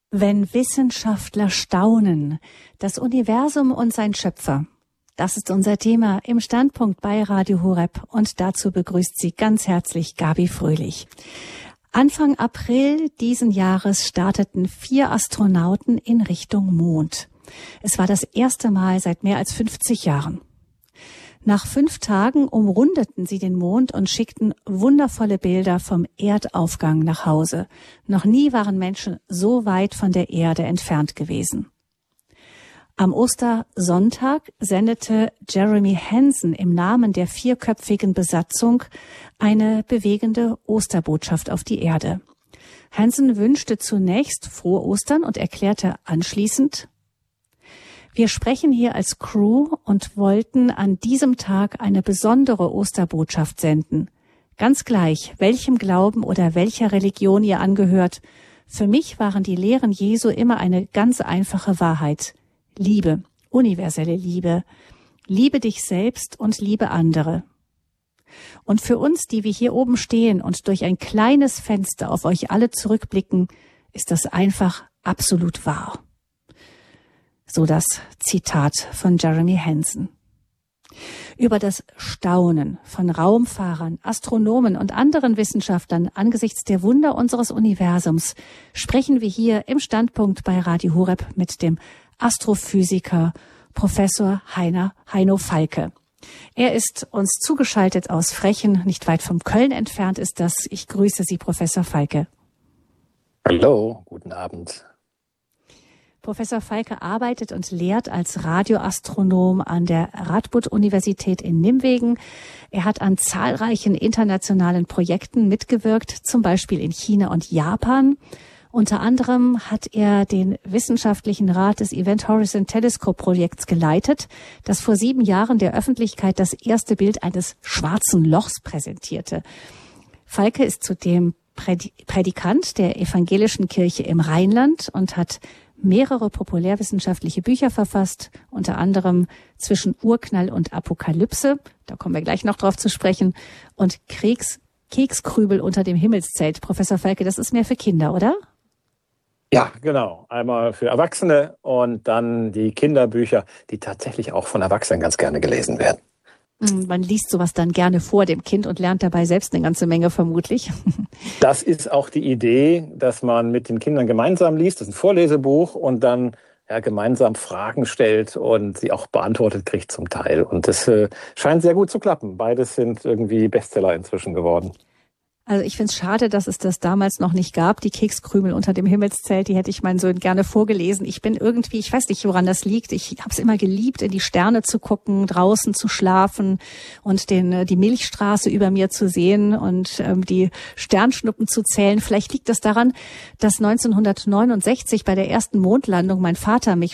Wenn Wissenschaftler staunen, das Universum und sein Schöpfer. Das ist unser Thema im Standpunkt bei Radio Horeb und dazu begrüßt Sie ganz herzlich Gabi Fröhlich. Anfang April diesen Jahres starteten 4 Astronauten in Richtung Mond. Es war das erste Mal seit mehr als 50 Jahren. Nach 5 Tagen umrundeten sie den Mond und schickten wundervolle Bilder vom Erdaufgang nach Hause. Noch nie waren Menschen so weit von der Erde entfernt gewesen. Am Ostersonntag sendete Jeremy Hansen im Namen der 4-köpfigen Besatzung eine bewegende Osterbotschaft auf die Erde. Hansen wünschte zunächst frohe Ostern und erklärte anschließend: Wir sprechen hier als Crew und wollten an diesem Tag eine besondere Osterbotschaft senden. Ganz gleich, welchem Glauben oder welcher Religion ihr angehört. Für mich waren die Lehren Jesu immer eine ganz einfache Wahrheit. Liebe, universelle Liebe. Liebe dich selbst und liebe andere. Und für uns, die wir hier oben stehen und durch ein kleines Fenster auf euch alle zurückblicken, ist das einfach absolut wahr. So das Zitat von Jeremy Hansen. Über das Staunen von Raumfahrern, Astronomen und anderen Wissenschaftlern angesichts der Wunder unseres Universums sprechen wir hier im Standpunkt bei Radio Horeb mit dem Astrophysiker Professor Heino Falke. Er ist uns zugeschaltet aus Frechen, nicht weit von Köln entfernt ist das. Ich grüße Sie, Professor Falke. Hallo, guten Abend. Professor Falke arbeitet und lehrt als Radioastronom an der Radboud-Universität in Nimwegen. Er hat an zahlreichen internationalen Projekten mitgewirkt, zum Beispiel in China und Japan. Unter anderem hat er den wissenschaftlichen Rat des Event Horizon Telescope Projekts geleitet, das vor 7 Jahren der Öffentlichkeit das erste Bild eines schwarzen Lochs präsentierte. Falke ist zudem Prädikant der Evangelischen Kirche im Rheinland und hat mehrere populärwissenschaftliche Bücher verfasst, unter anderem Zwischen Urknall und Apokalypse, da kommen wir gleich noch drauf zu sprechen, und Kekskrübel unter dem Himmelszelt. Professor Falke, das ist mehr für Kinder, oder? Ja, genau. Einmal für Erwachsene und dann die Kinderbücher, die tatsächlich auch von Erwachsenen ganz gerne gelesen werden. Man liest sowas dann gerne vor dem Kind und lernt dabei selbst eine ganze Menge vermutlich. Das ist auch die Idee, dass man mit den Kindern gemeinsam liest. Das ist ein Vorlesebuch und dann gemeinsam Fragen stellt und sie auch beantwortet kriegt zum Teil. Und das scheint sehr gut zu klappen. Beides sind irgendwie Bestseller inzwischen geworden. Also ich finde es schade, dass es das damals noch nicht gab, die Kekskrümel unter dem Himmelszelt, die hätte ich meinen Sohn gerne vorgelesen. Ich bin irgendwie, ich weiß nicht, woran das liegt, ich habe es immer geliebt, in die Sterne zu gucken, draußen zu schlafen und die Milchstraße über mir zu sehen und die Sternschnuppen zu zählen. Vielleicht liegt das daran, dass 1969 bei der ersten Mondlandung mein Vater mich